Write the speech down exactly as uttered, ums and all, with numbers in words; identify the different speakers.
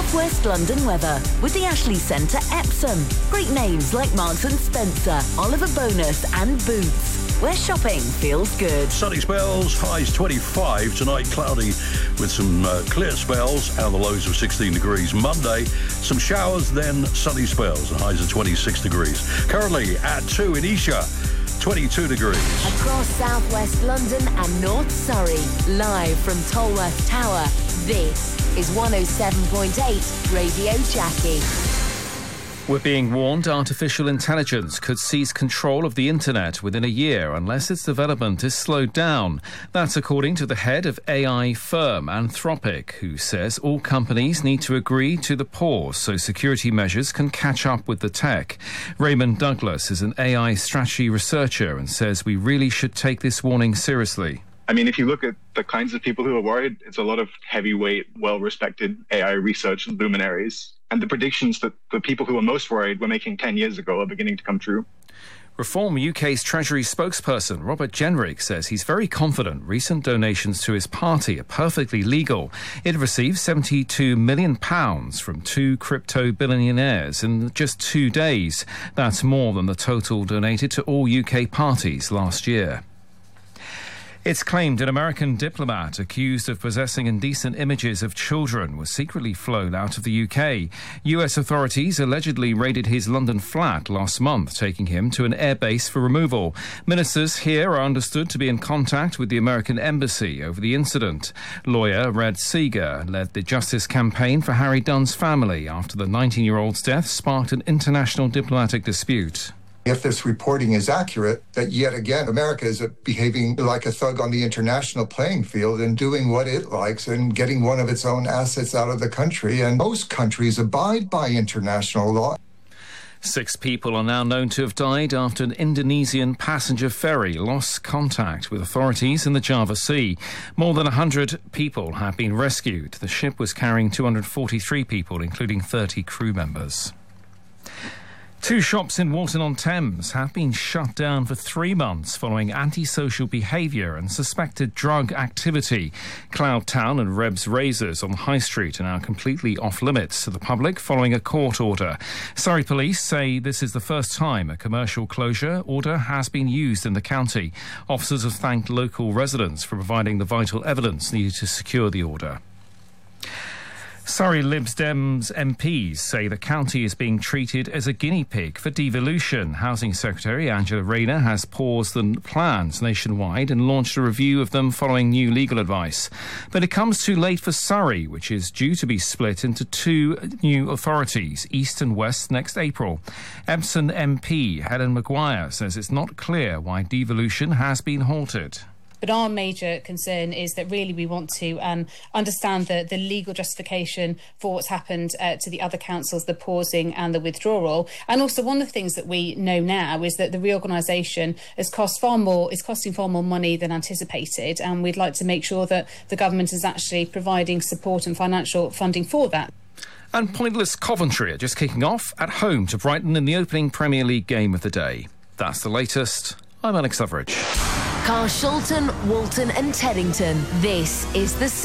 Speaker 1: South West London weather with the Ashley Centre Epsom. Great names like Marks and Spencer, Oliver Bonus and Boots, where shopping feels good.
Speaker 2: Sunny spells, highs twenty-five. Tonight, cloudy with some uh, clear spells and the lows of sixteen degrees. Monday, some showers, then sunny spells and highs of twenty-six degrees. Currently at two in Esher, twenty-two degrees.
Speaker 1: Across southwest London and North Surrey, live from Tolworth Tower, this is one oh seven point eight Radio Jackie.
Speaker 3: We're being warned artificial intelligence could seize control of the internet within a year unless its development is slowed down. That's according to the head of A I firm Anthropic, who says all companies need to agree to the pause so security measures can catch up with the tech. Raymond Douglas is an A I strategy researcher and says we really should take this warning seriously.
Speaker 4: I mean, if you look at the kinds of people who are worried, it's a lot of heavyweight, well-respected A I research luminaries. And the predictions that the people who are most worried were making ten years ago are beginning to come true.
Speaker 3: Reform U K's Treasury spokesperson Robert Jenrick says he's very confident recent donations to his party are perfectly legal. It received seventy-two million pounds from two crypto billionaires in just two days. That's more than the total donated to all U K parties last year. It's claimed an American diplomat accused of possessing indecent images of children was secretly flown out of the U K. U S authorities allegedly raided his London flat last month, taking him to an airbase for removal. Ministers here are understood to be in contact with the American embassy over the incident. Lawyer Red Seeger led the justice campaign for Harry Dunn's family after the nineteen-year-old's death sparked an international diplomatic dispute.
Speaker 5: If this reporting is accurate, that yet again America is behaving like a thug on the international playing field and doing what it likes and getting one of its own assets out of the country. And most countries abide by international law.
Speaker 3: Six people are now known to have died after an Indonesian passenger ferry lost contact with authorities in the Java Sea. More than one hundred people have been rescued. The ship was carrying two hundred forty-three people, including thirty crew members. Two shops in Walton-on-Thames have been shut down for three months following antisocial behaviour and suspected drug activity. Cloud Town and Reb's Razors on High Street are now completely off-limits to the public following a court order. Surrey Police say this is the first time a commercial closure order has been used in the county. Officers have thanked local residents for providing the vital evidence needed to secure the order. Surrey Lib Dems M Ps say the county is being treated as a guinea pig for devolution. Housing Secretary Angela Rayner has paused the plans nationwide and launched a review of them following new legal advice. But it comes too late for Surrey, which is due to be split into two new authorities, East and West, next April. Epsom M P Helen Maguire says it's not clear why devolution has been halted.
Speaker 6: But our major concern is that really we want to um, understand the, the legal justification for what's happened uh, to the other councils, the pausing and the withdrawal. And also one of the things that we know now is that the reorganisation has cost far more, is costing far more money than anticipated. And we'd like to make sure that the government is actually providing support and financial funding for that.
Speaker 3: And pointless Coventry are just kicking off at home to Brighton in the opening Premier League game of the day. That's the latest. I'm Alex Loveridge.
Speaker 1: Carshalton, Walton and Teddington. This is the